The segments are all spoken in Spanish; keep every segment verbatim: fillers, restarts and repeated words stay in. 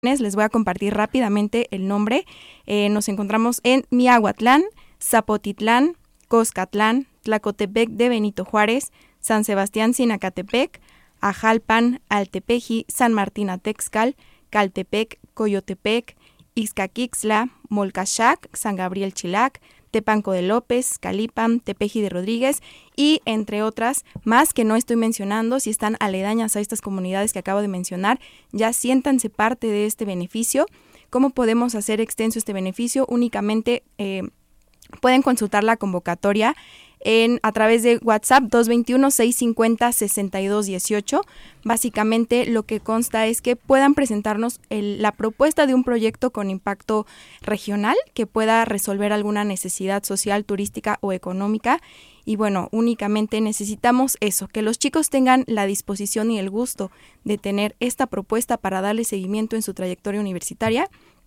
Les voy a compartir rápidamente el nombre. Eh, nos encontramos en Miahuatlán, Zapotitlán, Coscatlán, Tlacotepec de Benito Juárez, San Sebastián Sinacatepec, Ajalpan, Altepeji, San Martín Atexcal, Caltepec, Coyotepec, Ixcaquixtla, Molcaxac, San Gabriel Chilac, Tepanco de López, Calipan, Tepeji de Rodríguez y entre otras más que no estoy mencionando. Si están aledañas a estas comunidades que acabo de mencionar, ya siéntanse parte de este beneficio. ¿Cómo podemos hacer extenso este beneficio? Únicamente eh, pueden consultar la convocatoria en, a través de WhatsApp dos dos uno, seis cinco cero, seis dos uno ocho. Básicamente lo que consta es que puedan presentarnos el, la propuesta de un proyecto con impacto regional que pueda resolver alguna necesidad social, turística o económica. Y bueno, únicamente necesitamos eso, que los chicos tengan la disposición y el gusto de tener esta propuesta para darle seguimiento en su trayectoria universitaria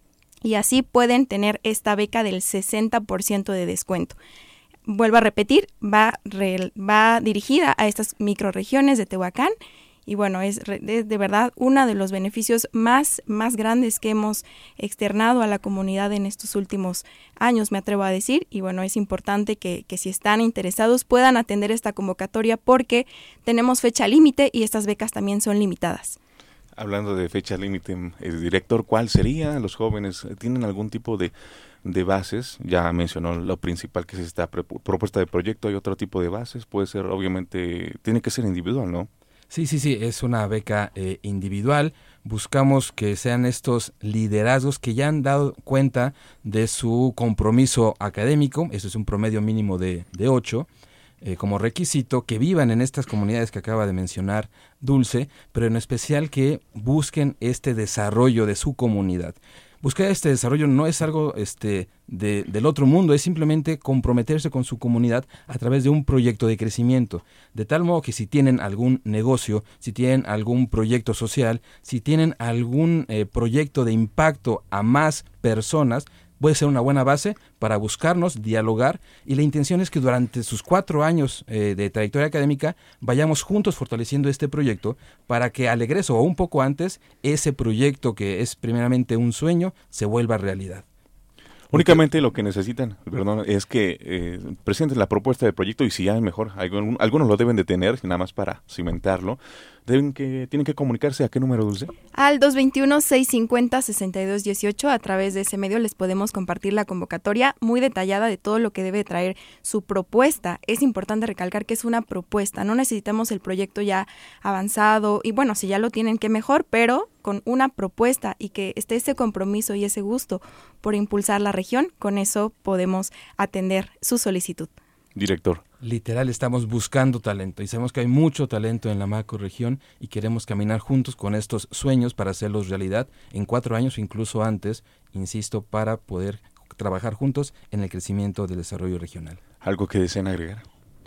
y así pueden tener esta beca del sesenta por ciento de descuento. Vuelvo a repetir, va, re, va dirigida a estas microrregiones de Tehuacán y bueno, es, es de verdad uno de los beneficios más, más grandes que hemos externado a la comunidad en estos últimos años, me atrevo a decir, y bueno, es importante que, que si están interesados puedan atender esta convocatoria porque tenemos fecha límite y estas becas también son limitadas. Hablando de fecha límite, el director, ¿cuál sería? ¿Los jóvenes tienen algún tipo de, de bases? Ya mencionó lo principal que es esta pre- propuesta de proyecto. ¿Hay otro tipo de bases? Puede ser, obviamente, tiene que ser individual, ¿no? Sí, sí, sí, es una beca eh, individual. Buscamos que sean estos liderazgos que ya han dado cuenta de su compromiso académico. Eso es un promedio mínimo de, de ocho. Eh, como requisito, que vivan en estas comunidades que acaba de mencionar Dulce, pero en especial que busquen este desarrollo de su comunidad. Buscar este desarrollo no es algo este, de, del otro mundo, es simplemente comprometerse con su comunidad a través de un proyecto de crecimiento, de tal modo que si tienen algún negocio, si tienen algún proyecto social, si tienen algún eh, proyecto de impacto a más personas, puede ser una buena base para buscarnos, dialogar, y la intención es que durante sus cuatro años eh, de trayectoria académica vayamos juntos fortaleciendo este proyecto para que al egreso o un poco antes ese proyecto que es primeramente un sueño se vuelva realidad. Únicamente lo que necesitan, perdón, es que eh, presenten la propuesta de proyecto y si ya es mejor, algún, algunos lo deben de tener, nada más para cimentarlo. Deben que tienen que comunicarse. ¿A qué número, Dulce? Al dos dos uno, seis cinco cero, seis dos uno ocho. A través de ese medio les podemos compartir la convocatoria muy detallada de todo lo que debe traer su propuesta. Es importante recalcar que es una propuesta, no necesitamos el proyecto ya avanzado y bueno, si ya lo tienen, qué mejor, pero con una propuesta y que esté ese compromiso y ese gusto por impulsar la región, con eso podemos atender su solicitud. Director. Literal, estamos buscando talento y sabemos que hay mucho talento en la macrorregión y queremos caminar juntos con estos sueños para hacerlos realidad en cuatro años o incluso antes, insisto, para poder trabajar juntos en el crecimiento del desarrollo regional. ¿Algo que deseen agregar?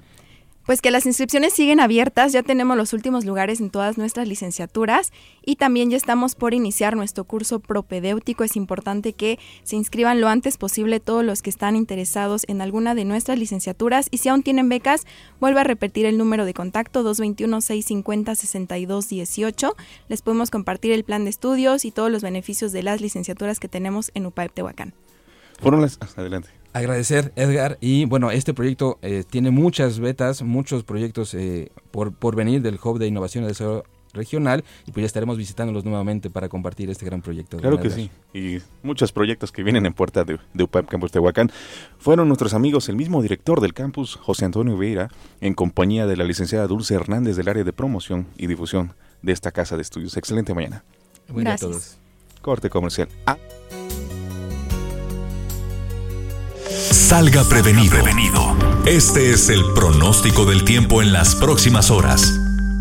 Pues que las inscripciones siguen abiertas, ya tenemos los últimos lugares en todas nuestras licenciaturas y también ya estamos por iniciar nuestro curso propedéutico. Es importante que se inscriban lo antes posible todos los que están interesados en alguna de nuestras licenciaturas y si aún tienen becas, vuelvo a repetir el número de contacto dos dos uno, seis cinco cero, seis dos uno ocho. Les podemos compartir el plan de estudios y todos los beneficios de las licenciaturas que tenemos en U P A E P Tehuacán. Fueron las... Adelante. Agradecer, Edgar, y bueno, este proyecto eh, tiene muchas betas, muchos proyectos eh, por, por venir del Hub de Innovación y Desarrollo Regional, y pues ya estaremos visitándolos nuevamente para compartir este gran proyecto. Claro que sí, y muchos proyectos que vienen en puerta de, de U P A E P Campus Tehuacán. Fueron nuestros amigos, el mismo director del campus, José Antonio Vieira, en compañía de la licenciada Dulce Hernández del área de promoción y difusión de esta casa de estudios. Excelente mañana. Buen día a todos. Corte comercial. Ah. Salga prevenido. prevenido. Este es el pronóstico del tiempo en las próximas horas.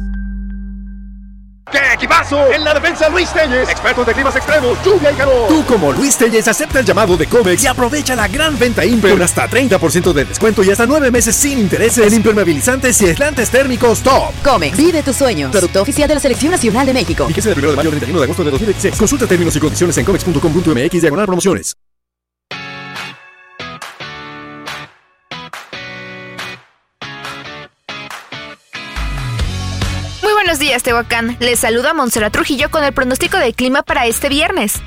¡Qué equipazo! En la defensa, Luis Telles, expertos de climas extremos, lluvia y calor. Tú, como Luis Telles, acepta el llamado de Comex y aprovecha la gran venta Imper con hasta treinta por ciento de descuento y hasta nueve meses sin intereses en impermeabilizantes y aislantes térmicos top. Comex, vive tus sueños. Producto oficial de la Selección Nacional de México. Fíjese del primero de mayo al treinta y uno de agosto de dos mil dieciséis. Consulta términos y condiciones en comex punto com punto m x diagonal promociones. Buenos días, Tehuacán. Les saluda Montserrat Trujillo con el pronóstico del clima para este viernes.